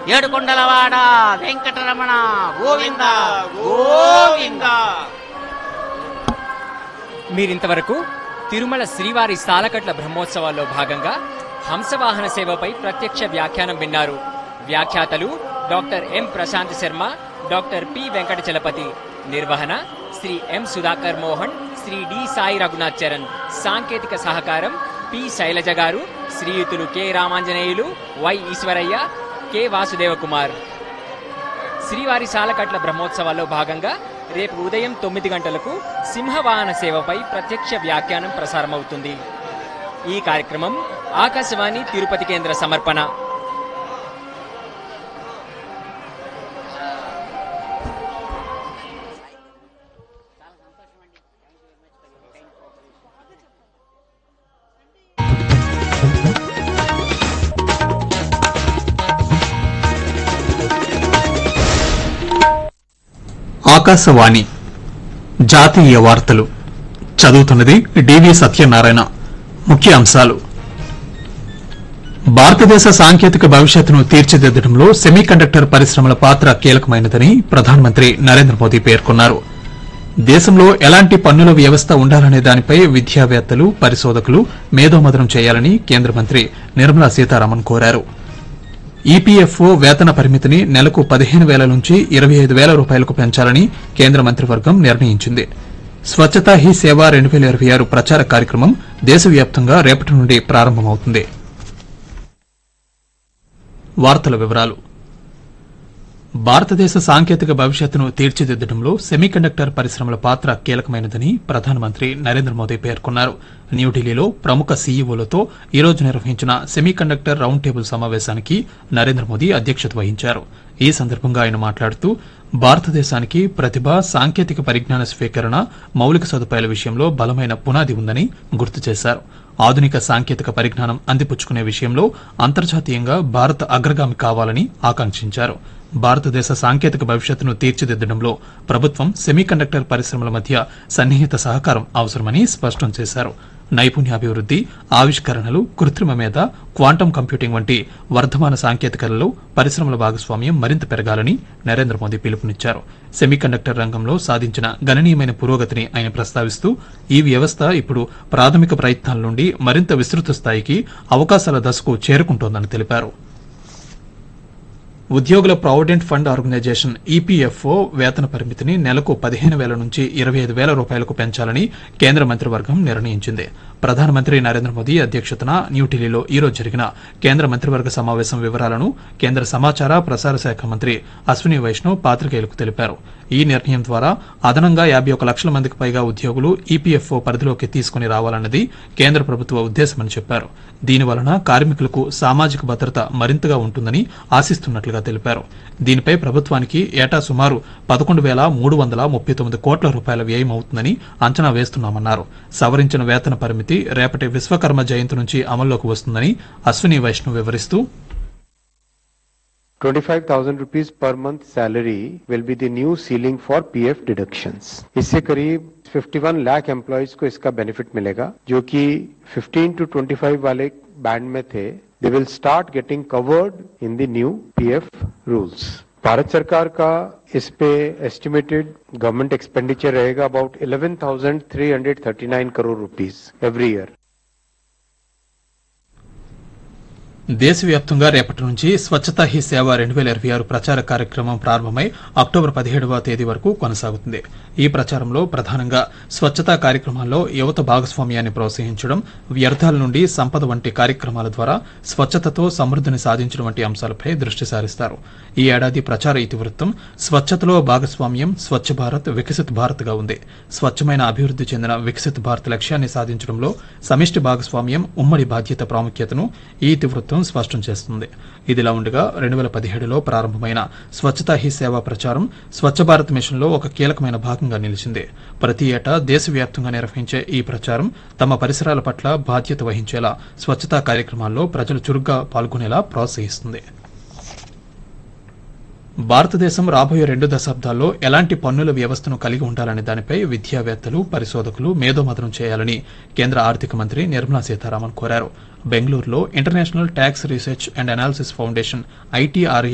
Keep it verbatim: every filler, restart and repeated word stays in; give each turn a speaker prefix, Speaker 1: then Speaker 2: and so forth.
Speaker 1: ఏడుకొండలవాడ వెంకటరమణ గోవింద గోవింద.
Speaker 2: మీరింతవరకు తిరుమల శ్రీవారి సాలకట్ల బ్రహ్మోత్సవాల్లో భాగంగా హంసవాహన సేవపై ప్రత్యక్ష వ్యాఖ్యానం విన్నారు. వ్యాఖ్యాతలు doctor M Prashanth Sharma, doctor P Venkata Chalapathi. నిర్వహణ శ్రీ ఎం సుధాకర్ మోహన్, శ్రీ డి సాయి రఘునాథ్ చరణ్. సాంకేతిక సహకారం పి శైలజ గారు, శ్రీయుతులు K Ramanjaneyulu, why Eshwaraiah, K Vasudeva Kumar. శ్రీవారి సాలకట్ల బ్రహ్మోత్సవాల్లో భాగంగా రేపు ఉదయం తొమ్మిది గంటలకు సింహవాహన సేవపై ప్రత్యక్ష వ్యాఖ్యానం ప్రసారమవుతుంది. ఈ కార్యక్రమం ఆకాశవాణి తిరుపతి కేంద్ర సమర్పణ.
Speaker 3: ఆకాశవాణి జాతీయ వార్తలు చదువుతున్నది డివి సత్యనారాయణ. ముఖ్య అంశాలు: భారతదేశ సాంకేతిక భవిష్యత్తును తీర్చిదిద్దడంలో సెమీకండక్టర్ పరిశ్రమల పాత్ర కీలకమైనదని ప్రధానమంత్రి నరేంద్ర మోదీ పేర్కొన్నారు. దేశంలో ఎలాంటి పన్నుల వ్యవస్థ ఉండాలనే దానిపై విద్యావేత్తలు, పరిశోధకులు మేధోమథనం చేయాలని కేంద్ర మంత్రి నిర్మలా సీతారామన్ కోరారు. ఈపీఎఫ్ఓ వేతన పరిమితిని నెలకు పదిహేను వేల నుంచి ఇరవై ఐదు వేల రూపాయలకు పెంచాలని కేంద్ర మంత్రివర్గం నిర్ణయించింది. స్వచ్ఛతా హీ సేవ రెండు వేల ఇరవై ఆరు ప్రచార కార్యక్రమం దేశవ్యాప్తంగా రేపటి నుండి ప్రారంభమవుతుంది. వార్తల వివరాలు: భారతదేశ సాంకేతిక భవిష్యత్తును తీర్చిదిద్దడంలో సెమీకండక్టర్ పరిశ్రమల పాత్ర కీలకమైనదని ప్రధానమంత్రి నరేంద్ర మోదీ పేర్కొన్నారు. న్యూఢిల్లీలో ప్రముఖ సీఈఓలతో ఈ రోజు నిర్వహించిన సెమీకండక్టర్ రౌండ్ టేబుల్ సమావేశానికి నరేంద్ర మోదీ అధ్యక్షత వహించారు. ఈ సందర్భంగా ఆయన మాట్లాడుతూ భారతదేశానికి ప్రతిభ, సాంకేతిక పరిజ్ఞాన స్వీకరణ, మౌలిక సదుపాయాల విషయంలో బలమైన పునాది ఉందని గుర్తు చేశారు. ఆధునిక సాంకేతిక పరిజ్ఞానం అందిపుచ్చుకునే విషయంలో అంతర్జాతీయంగా భారత్ అగ్రగామి కావాలని ఆకాంక్షించారు. భారతదేశ సాంకేతిక భవిష్యత్తును తీర్చిదిద్దడంలో ప్రభుత్వం సెమీకండక్టర్ పరిశ్రమల మధ్య సన్నిహిత సహకారం అవసరమని స్పష్టం చేశారు. నైపుణ్యాభివృద్ది, ఆవిష్కరణలు, కృత్రిమ మేధ, క్వాంటం కంప్యూటింగ్ వంటి వర్ధమాన సాంకేతికలలో పరిశ్రమల భాగస్వామ్యం మరింత పెరగాలని నరేంద్ర మోదీ పిలుపునిచ్చారు. సెమీకండక్టర్ రంగంలో సాధించిన గణనీయమైన పురోగతిని ఆయన ప్రస్తావిస్తూ ఈ వ్యవస్థ ఇప్పుడు ప్రాథమిక ప్రయత్నాల నుండి మరింత విస్తృత స్థాయికి అవకాశాల దశకు చేరుకుంటోందని తెలిపారు. ఉద్యోగుల ప్రావిడెంట్ ఫండ్ ఆర్గనైజేషన్ ఈపీఎఫ్ఓ వేతన పరిమితిని నెలకు పదిహేను వేల నుంచి ఇరవై ఐదు వేల రూపాయలకు పెంచాలని కేంద్ర మంత్రివర్గం నిర్ణయించింది. ప్రధానమంత్రి నరేంద్ర మోదీ అధ్యక్షతన న్యూఢిల్లీలో ఈ రోజు జరిగిన కేంద్ర మంత్రివర్గ సమావేశం వివరాలను కేంద్ర సమాచార ప్రసార శాఖ మంత్రి అశ్విని వైష్ణవ్ పాత్రికేయులకు తెలిపారు. ఈ నిర్ణయం ద్వారా అదనంగా యాభై ఒక లక్షల మందికి పైగా ఉద్యోగులు ఈపీఎఫ్ఓ పరిధిలోకి తీసుకుని రావాలన్నది కేంద్ర ప్రభుత్వ ఉద్దేశమని చెప్పారు. దీనివలన కార్మికులకు సామాజిక భద్రత మరింతగా ఉంటుందని ఆశిస్తున్నట్లుగా తెలిపారు. దీనిపై ప్రభుత్వానికి ఏటా సుమారు పదకొండు వేల మూడు వందల ముప్పై తొమ్మిది కోట్ల రూపాయల వ్యయం అవుతుందని అంచనా వేస్తున్నామన్నారు. సవరించిన వేతన పరిమితి రేపటి విశ్వకర్మ జయంతి నుంచి అమల్లోకి వస్తుందని అశ్విని వైష్ణవ్ వివరిస్తూ,
Speaker 4: twenty-five thousand rupees per month salary will be the new ceiling for P F deductions. इससे करीब इक्यावन लाख एम्प्लॉइज को इसका बेनिफिट मिलेगा, जो कि fifteen to twenty-five वाले बैंड में थे. They will start getting covered in the new P F rules. Bharat सरकार का इस पे एस्टिमेटेड गवर्नमेंट एक्सपेंडिचर रहेगा about eleven thousand three hundred thirty-nine crore rupees every year.
Speaker 3: దేశవ్యాప్తంగా రేపటి నుంచి స్వచ్ఛతా హీ సేవ రెండు వేల ఇరవై ఆరు ప్రచార కార్యక్రమం ప్రారంభమై అక్టోబర్ పదిహేడవ తేదీ వరకు కొనసాగుతుంది. ఈ ప్రచారంలో ప్రధానంగా స్వచ్ఛతా కార్యక్రమాల్లో యువత భాగస్వామ్యాన్ని ప్రోత్సహించడం, వ్యర్థాల నుండి సంపద వంటి కార్యక్రమాల ద్వారా స్వచ్ఛతతో సమృద్ధిని సాధించడం వంటి అంశాలపై దృష్టి సారిస్తారు. ఈ ఏడాది ప్రచార ఇతివృత్తం స్వచ్ఛతలో భాగస్వామ్యం, స్వచ్ఛ భారత్, వికసిత్ భారత్ గా ఉంది. స్వచ్ఛమైన అభివృద్ది చెందిన వికసిత్ భారత్ లక్ష్యాన్ని సాధించడంలో సమిష్టి భాగస్వామ్యం, ఉమ్మడి బాధ్యత ప్రాముఖ్యతను ఈ ఇతివృత్తం స్పష్టం చేస్తుంది. ఇదిలా ఉండగా రెండు వేల పదిహేడులో ప్రారంభమైన స్వచ్ఛతా హీ సేవ ప్రచారం స్వచ్ఛ భారత్ మిషన్ లో ఒక కీలకమైన భాగంగా నిలిచింది. ప్రతి ఏటా దేశవ్యాప్తంగా నిర్వహించే ఈ ప్రచారం తమ పరిసరాల పట్ల బాధ్యత వహించేలా స్వచ్ఛతా కార్యక్రమాల్లో ప్రజలు చురుగ్గా పాల్గొనేలా ప్రోత్సహిస్తుంది. భారతదేశం రాబోయే రెండు దశాబ్దాల్లో ఎలాంటి పన్నుల వ్యవస్థను కలిగి ఉండాలనే దానిపై విద్యావేత్తలు, పరిశోధకులు మేధోమథనం చేయాలని కేంద్ర ఆర్థిక మంత్రి నిర్మలా సీతారామన్ కోరారు. బెంగళూరులో international tax research and analysis foundation ఐటీఆర్ఏ